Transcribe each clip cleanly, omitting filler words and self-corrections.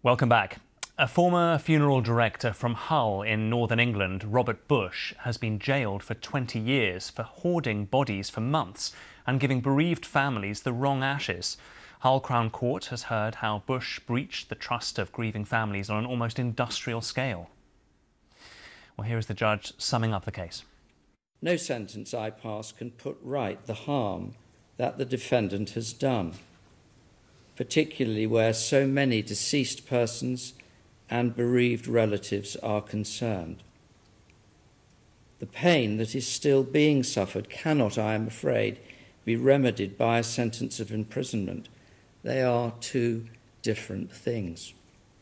Welcome back. A former funeral director from Hull in northern England, Robert Bush, has been jailed for 20 years for hoarding bodies for months and giving bereaved families the wrong ashes. Hull Crown Court has heard how Bush breached the trust of grieving families on an almost industrial scale. Well, here is the judge summing up the case. No sentence I pass can put right the harm that the defendant has done, particularly where so many deceased persons and bereaved relatives are concerned. The pain that is still being suffered cannot, I am afraid, be remedied by a sentence of imprisonment. They are two different things.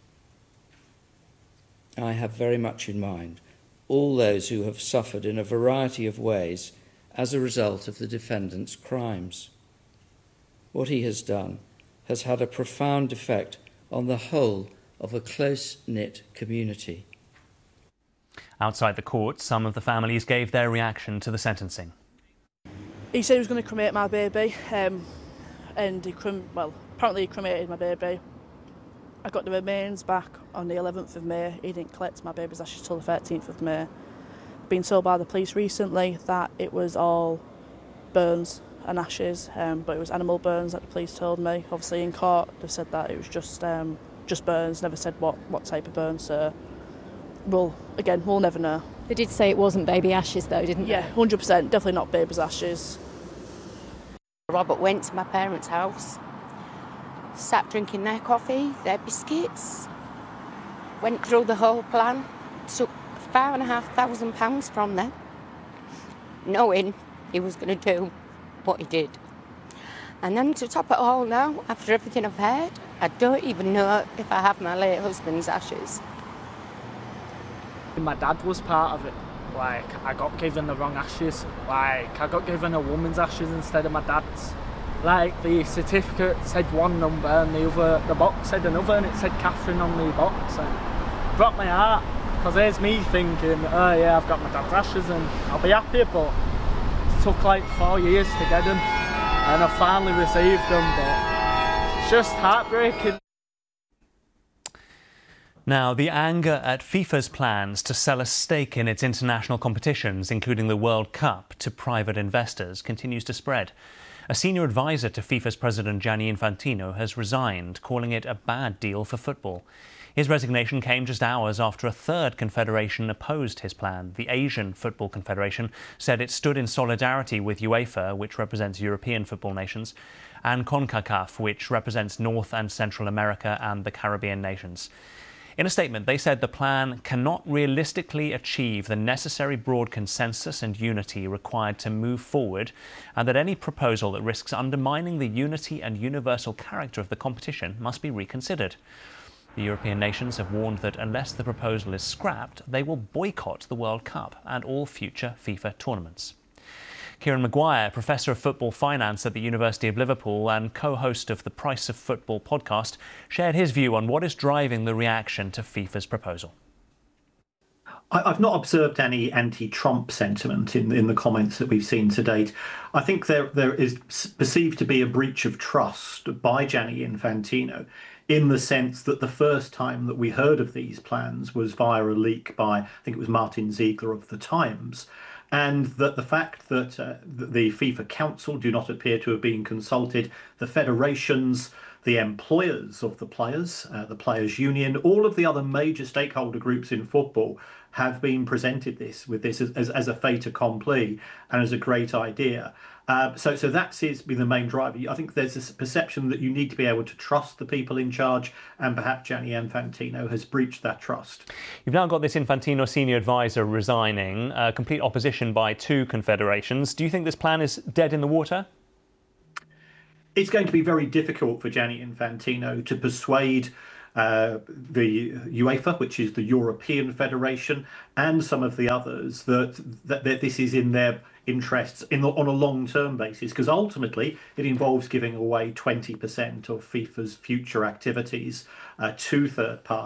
I have very much in mind all those who have suffered in a variety of ways as a result of the defendant's crimes. What he has done has had a profound effect on the whole of a close-knit community. Outside the court, some of the families gave their reaction to the sentencing. He said he was going to cremate my baby, and apparently he cremated my baby. I got the remains back on the 11th of May. He didn't collect my baby's ashes till the 13th of May. Been told by the police recently that it was all burns and ashes, but it was animal burns that the police told me. Obviously in court they said that it was just burns, never said what type of burns, so we'll never know. They did say it wasn't baby ashes though, didn't they? Yeah, 100%, definitely not baby's ashes. Robert went to my parents' house, sat drinking their coffee, their biscuits, went through the whole plan, took £5,500 from them, knowing he was going to do what he did. And then to top it all now, after everything I've heard, I don't even know if I have my late husband's ashes. My dad was part of it. I got given the wrong ashes. I got given a woman's ashes instead of my dad's. The certificate said one number and the box said another, and it said Catherine on the box, and it broke my heart, because there's me thinking, oh yeah, I've got my dad's ashes and I'll be happy, but it took 4 years to get them, and I finally received them, but it's just heartbreaking. Now, the anger at FIFA's plans to sell a stake in its international competitions, including the World Cup, to private investors continues to spread. A senior advisor to FIFA's president Gianni Infantino has resigned, calling it a bad deal for football. His resignation came just hours after a third confederation opposed his plan. The Asian Football Confederation said it stood in solidarity with UEFA, which represents European football nations, and CONCACAF, which represents North and Central America and the Caribbean nations. In a statement, they said the plan cannot realistically achieve the necessary broad consensus and unity required to move forward, and that any proposal that risks undermining the unity and universal character of the competition must be reconsidered. The European nations have warned that unless the proposal is scrapped, they will boycott the World Cup and all future FIFA tournaments. Kieran Maguire, Professor of Football Finance at the University of Liverpool and co-host of the Price of Football podcast, shared his view on what is driving the reaction to FIFA's proposal. I've not observed any anti-Trump sentiment in the comments that we've seen to date. I think there is perceived to be a breach of trust by Gianni Infantino, in the sense that the first time that we heard of these plans was via a leak by, I think it was Martin Ziegler of The Times, and that the fact that the FIFA Council do not appear to have been consulted, the federations, the employers of the Players' Union, all of the other major stakeholder groups in football have been presented with this as a fait accompli and as a great idea. So that seems to be the main driver. I think there's this perception that you need to be able to trust the people in charge, and perhaps Gianni Infantino has breached that trust. You've now got this Infantino senior advisor resigning, complete opposition by two confederations. Do you think this plan is dead in the water? It's going to be very difficult for Gianni Infantino to persuade the UEFA, which is the European Federation, and some of the others that this is in their interests on a long-term basis, because ultimately it involves giving away 20% of FIFA's future activities to third parties.